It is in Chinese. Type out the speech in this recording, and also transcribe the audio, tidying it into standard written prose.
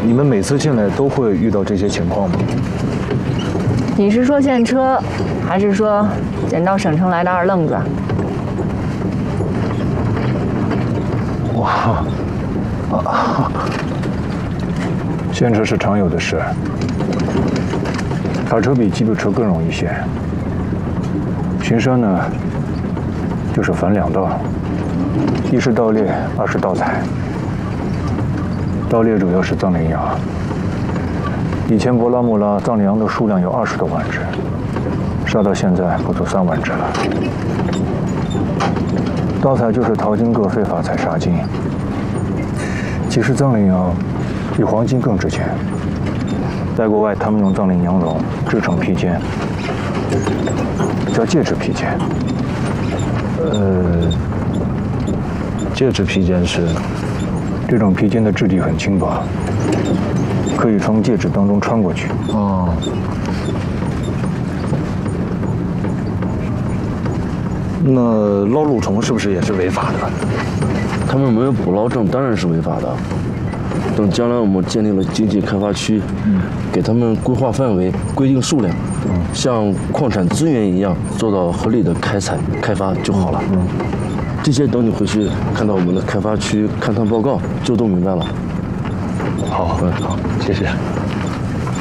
你们每次进来都会遇到这些情况吗？ 你是说现车，还是说捡到省城来的二愣子？ 哇，现车是常有的事，卡车比吉普车更容易陷。巡山呢，就是反两道，一是盗猎，二是盗采。盗猎主要是藏羚羊，以前博拉木拉藏羚羊的数量有20多万只，杀到现在不足3万只了。盗采就是淘金客非法采杀金。其实藏羚羊比黄金更值钱，在国外他们用藏羚羊绒制成披肩，叫戒指披肩。 戒指披肩是？ 这种披肩的质地很轻薄，可以从戒指当中穿过去。 哦。那捞蠕虫是不是也是违法的？ 他们没有捕捞证，当然是违法的。等将来我们建立了经济开发区，给他们规划范围、规定数量，像矿产资源一样做到合理的开采开发就好了。这些等你回去看到我们的开发区勘探报告就都明白了。 好，好，谢谢。